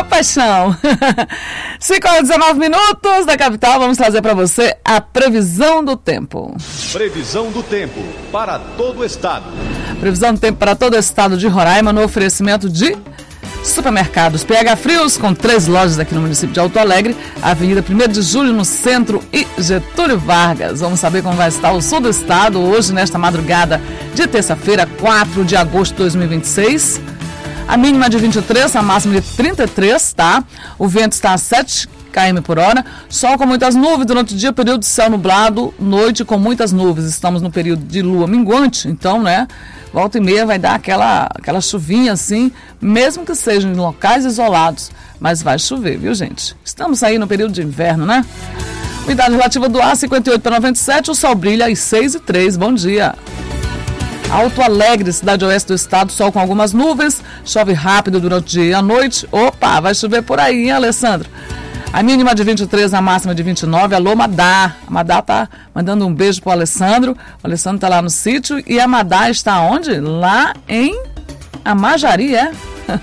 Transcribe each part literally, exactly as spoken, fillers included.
paixão. cinco horas e dezenove minutos da capital, vamos trazer para você a previsão do tempo. Previsão do tempo para todo o estado. Previsão do tempo para todo o estado de Roraima no oferecimento de Supermercados P H Frios, com três lojas aqui no município de Alto Alegre, Avenida primeiro de julho no centro e Getúlio Vargas. Vamos saber como vai estar o sul do estado hoje, nesta madrugada de terça-feira, quatro de agosto de dois mil e vinte e seis. A mínima de vinte e três, a máxima de trinta e três, tá? O vento está a sete quilômetros por hora. Sol com muitas nuvens durante o dia, período de céu nublado, noite com muitas nuvens. Estamos no período de lua minguante, então, né? Volta e meia vai dar aquela, aquela chuvinha assim, mesmo que sejam em locais isolados, mas vai chover, viu, gente? Estamos aí no período de inverno, né? Umidade relativa do ar, cinquenta e oito para noventa e sete, o sol brilha às seis e três. Bom dia. Alto Alegre, cidade oeste do estado, sol com algumas nuvens, chove rápido durante o dia e a noite. Opa, vai chover por aí, hein, Alessandro? A mínima de vinte e três, a máxima de vinte e nove. Alô, Madá. A Madá tá mandando um beijo pro Alessandro. O Alessandro tá lá no sítio. E a Madá está onde? Lá em Amajari, é?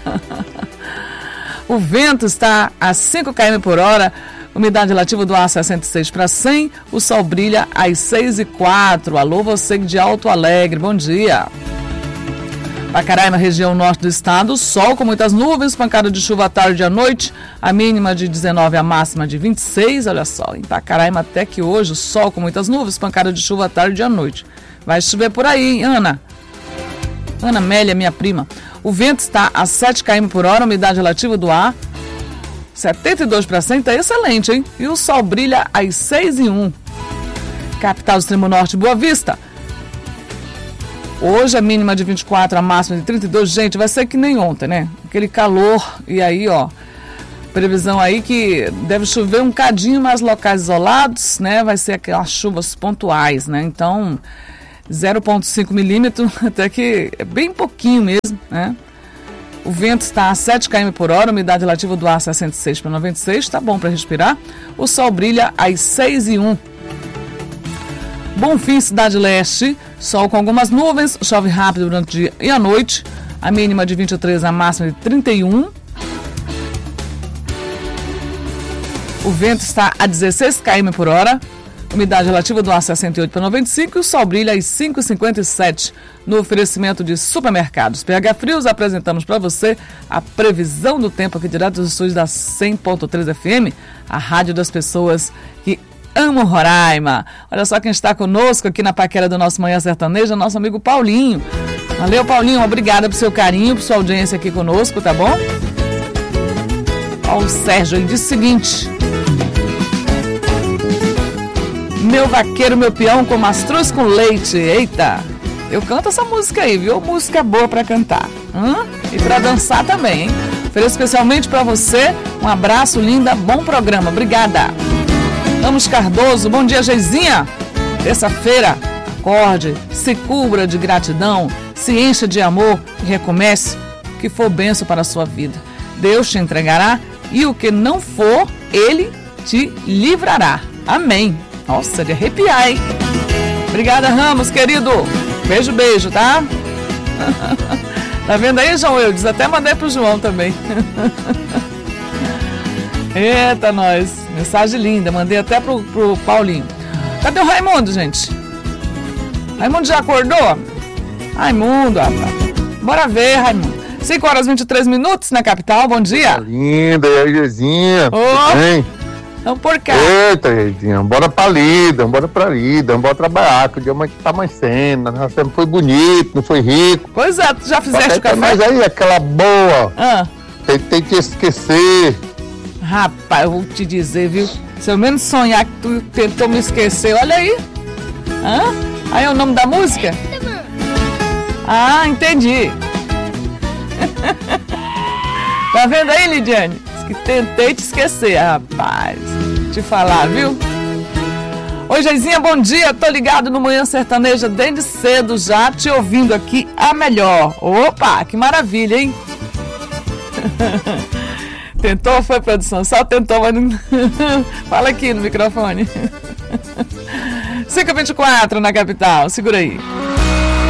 O vento está a cinco quilômetros por hora. Umidade relativa do ar sessenta e seis para cem. O sol brilha às seis e quatro. Alô, você de Alto Alegre. Bom dia. Pacaraima, região norte do estado, sol com muitas nuvens, pancada de chuva à tarde e à noite, a mínima de dezenove, a máxima de vinte e seis, olha só, em Pacaraima até que hoje, sol com muitas nuvens, pancada de chuva à tarde e à noite. Vai chover por aí, hein, Ana? Ana Mélia, minha prima. O vento está a sete quilômetros por hora, umidade relativa do ar, setenta e dois para cem, tá excelente, hein? E o sol brilha às seis e um. Capital do extremo norte, Boa Vista. Hoje a mínima de vinte e quatro, a máxima de trinta e dois. Gente, vai ser que nem ontem, né? Aquele calor. E aí, ó, previsão aí que deve chover um cadinho mais locais isolados, né? Vai ser aquelas chuvas pontuais, né? Então, zero vírgula cinco milímetros, até que é bem pouquinho mesmo, né? O vento está a sete quilômetros por hora, umidade relativa do ar sessenta e seis para noventa e seis, tá bom para respirar. O sol brilha às seis e um. Bonfim, Cidade Leste, sol com algumas nuvens, chove rápido durante o dia e a noite, a mínima de vinte e três, a máxima de trinta e um. O vento está a dezesseis quilômetros por hora, umidade relativa do ar sessenta e oito para noventa e cinco e o sol brilha às cinco e cinquenta e sete. No oferecimento de Supermercados P H Frios, apresentamos para você a previsão do tempo aqui direto dos estúdios da cem ponto três F M, a rádio das pessoas que amo Roraima. Olha só quem está conosco aqui na paquera do nosso Manhã Sertaneja, nosso amigo Paulinho. Valeu, Paulinho, obrigada por seu carinho, por sua audiência aqui conosco, tá bom? Ó, o Sérgio, ele disse o seguinte: meu vaqueiro, meu peão com mastruz com leite. Eita, eu canto essa música aí, viu? Música boa pra cantar. Hã? E pra dançar também, hein? Ofereço especialmente pra você, um abraço, linda, bom programa, obrigada. Ramos Cardoso, bom dia, Geizinha. Terça-feira, acorde, se cubra de gratidão, se encha de amor e recomece o que for bênção para a sua vida. Deus te entregará e o que não for, Ele te livrará. Amém. Nossa, de arrepiar, hein? Obrigada, Ramos, querido. Beijo, beijo, tá? Tá vendo aí, João Eudes? Até mandei pro João também. Eita, nós. Mensagem linda. Mandei até pro, pro Paulinho. Cadê o Raimundo, gente? Raimundo já acordou? Raimundo, rapaz. Bora ver, Raimundo. cinco horas e vinte e três minutos na capital. Bom dia. Tá linda, e aí, Gezinha? Ô, bem? Vamos por cá. Eita, Gezinha. Bora pra lida, bora pra lida, bora trabalhar, que o dia tá amanhecendo. Nós sempre foi bonito, não foi rico. Pois é, tu já fizeste o café? Mas aí, aquela boa. Ah. Tem, tem que esquecer. Rapaz, eu vou te dizer, viu? Se eu menos sonhar que tu tentou me esquecer, olha aí. Hã? Aí é o nome da música? Ah, entendi. Tá vendo aí, Lidiane? Diz que tentei te esquecer, rapaz. Te falar, viu? Oi, Geizinha, bom dia. Tô ligado no Manhã Sertaneja desde cedo já, te ouvindo aqui a melhor. Opa, que maravilha, hein? Tentou, foi, produção? Só tentou, mas não... Fala aqui no microfone. cinco e vinte e quatro na capital, segura aí.